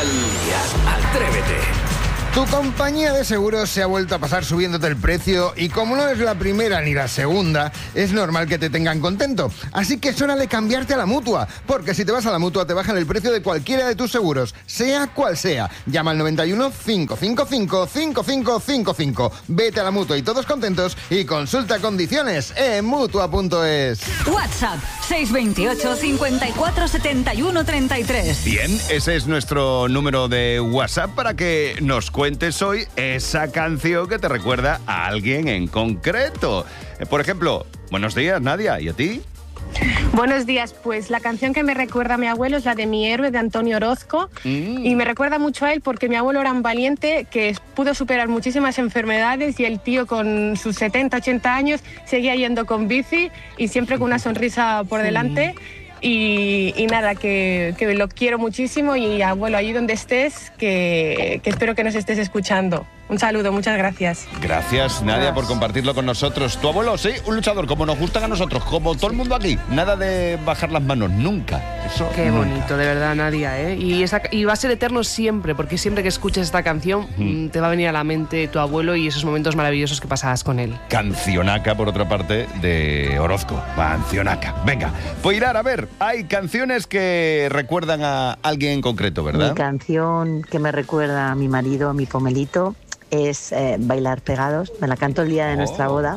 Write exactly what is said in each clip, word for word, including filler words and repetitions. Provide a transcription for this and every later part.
Dial. Atrévete. Tu compañía de seguros se ha vuelto a pasar subiéndote el precio y como no es la primera ni la segunda, es normal que te tengan contento. Así que es hora de cambiarte a la Mutua, porque si te vas a la Mutua te bajan el precio de cualquiera de tus seguros, sea cual sea. Llama al noventa y uno, cinco cinco cinco, cinco cinco cinco cinco. Vete a la Mutua y todos contentos y consulta condiciones en Mutua punto es. WhatsApp seis dos ocho, cinco cuatro, siete uno, tres tres. Bien, ese es nuestro número de WhatsApp para que nos cuentes hoy esa canción que te recuerda a alguien en concreto. Por ejemplo, buenos días, Nadia, ¿y a ti? Buenos días, pues la canción que me recuerda a mi abuelo es la de Mi héroe de Antonio Orozco mm. y me recuerda mucho a él porque mi abuelo era un valiente que pudo superar muchísimas enfermedades y el tío con sus setenta, ochenta años seguía yendo con bici y siempre con una sonrisa por delante. Y, y nada, que, que lo quiero muchísimo y abuelo, allí donde estés, que, que espero que nos estés escuchando. Un saludo, muchas gracias. Gracias, Nadia, Gracias. por compartirlo con nosotros. Tu abuelo, sí, un luchador, como nos gustan a nosotros, como todo el mundo aquí. Nada de bajar las manos, nunca. Eso, Qué nunca. bonito, de verdad, Nadia, ¿eh? Y, esa, y va a ser eterno siempre, porque siempre que escuches esta canción mm. te va a venir a la mente tu abuelo y esos momentos maravillosos que pasabas con él. Cancionaca, por otra parte, de Orozco. Cancionaca. Venga, pues Hilar, a ver, hay canciones que recuerdan a alguien en concreto, ¿verdad? Mi canción que me recuerda a mi marido, a mi pomelito, es eh, Bailar Pegados. Me la canto el día de oh. nuestra boda.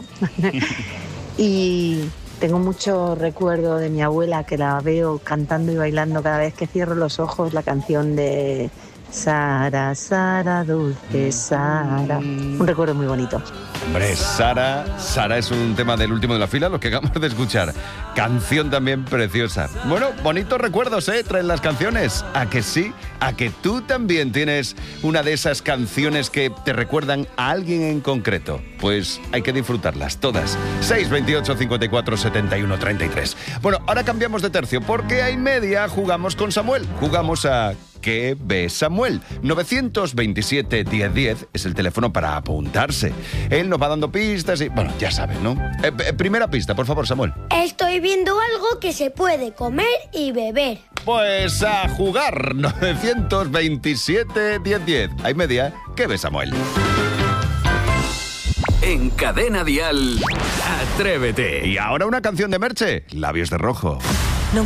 Y tengo mucho recuerdo de mi abuela, que la veo cantando y bailando cada vez que cierro los ojos, la canción de Sara, Sara, dulce Sara. Un recuerdo muy bonito. Hombre, Sara, Sara es un tema del último de la fila, lo que acabamos de escuchar. Canción también preciosa. Bueno, bonitos recuerdos, ¿eh? Traen las canciones. ¿A que sí? ¿A que tú también tienes una de esas canciones que te recuerdan a alguien en concreto? Pues hay que disfrutarlas todas. seis dos ocho, cinco cuatro, siete uno, tres tres. Bueno, ahora cambiamos de tercio porque a y media jugamos con Samuel. Jugamos a... ¿Qué ve Samuel? nueve dos siete, diez diez es el teléfono para apuntarse. Él nos va dando pistas y... Bueno, ya saben, ¿no? Eh, eh, primera pista, por favor, Samuel. Estoy viendo algo que se puede comer y beber. Pues a jugar. nueve dos siete, diez diez. Hay media. ¿Qué ve Samuel? En Cadena Dial, Atrévete. Y ahora una canción de Merche, Labios de Rojo.